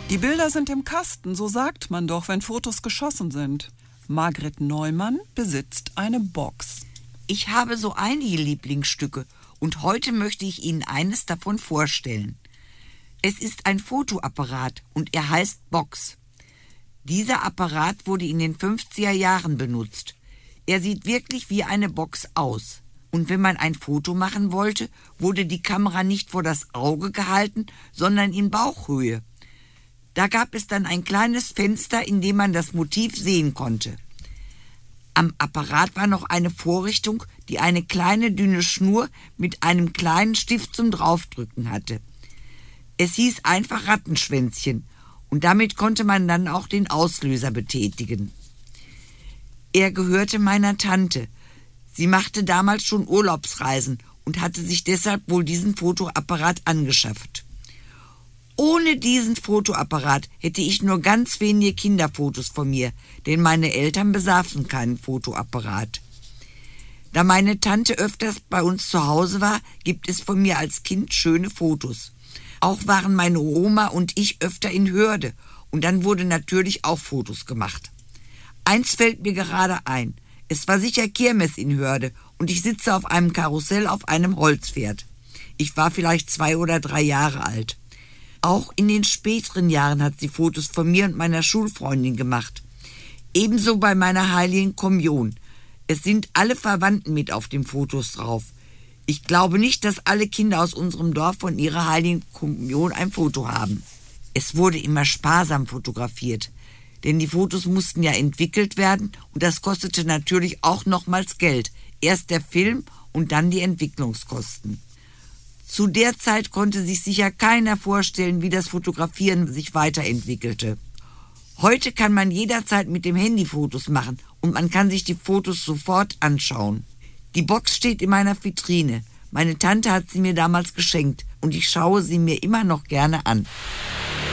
Die Bilder sind im Kasten, so sagt man doch, wenn Fotos geschossen sind. Margret Neumann besitzt eine Box. Ich habe so einige Lieblingsstücke und heute möchte ich Ihnen eines davon vorstellen. Es ist ein Fotoapparat und er heißt Box. Dieser Apparat wurde in den 50er Jahren benutzt. Er sieht wirklich wie eine Box aus. Und wenn man ein Foto machen wollte, wurde die Kamera nicht vor das Auge gehalten, sondern in Bauchhöhe. Da gab es dann ein kleines Fenster, in dem man das Motiv sehen konnte. Am Apparat war noch eine Vorrichtung, die eine kleine dünne Schnur mit einem kleinen Stift zum Draufdrücken hatte. Es hieß einfach Rattenschwänzchen und damit konnte man dann auch den Auslöser betätigen. Er gehörte meiner Tante. Sie machte damals schon Urlaubsreisen und hatte sich deshalb wohl diesen Fotoapparat angeschafft. Ohne diesen Fotoapparat hätte ich nur ganz wenige Kinderfotos von mir, denn meine Eltern besaßen keinen Fotoapparat. Da meine Tante öfters bei uns zu Hause war, gibt es von mir als Kind schöne Fotos. Auch waren meine Oma und ich öfter in Hörde und dann wurde natürlich auch Fotos gemacht. Eins fällt mir gerade ein. Es war sicher Kirmes in Hörde und ich sitze auf einem Karussell auf einem Holzpferd. Ich war vielleicht 2 oder 3 Jahre alt. Auch in den späteren Jahren hat sie Fotos von mir und meiner Schulfreundin gemacht. Ebenso bei meiner Heiligen Kommunion. Es sind alle Verwandten mit auf den Fotos drauf. Ich glaube nicht, dass alle Kinder aus unserem Dorf von ihrer Heiligen Kommunion ein Foto haben. Es wurde immer sparsam fotografiert, denn die Fotos mussten ja entwickelt werden und das kostete natürlich auch nochmals Geld. Erst der Film und dann die Entwicklungskosten. Zu der Zeit konnte sich sicher keiner vorstellen, wie das Fotografieren sich weiterentwickelte. Heute kann man jederzeit mit dem Handy Fotos machen und man kann sich die Fotos sofort anschauen. Die Box steht in meiner Vitrine. Meine Tante hat sie mir damals geschenkt und ich schaue sie mir immer noch gerne an.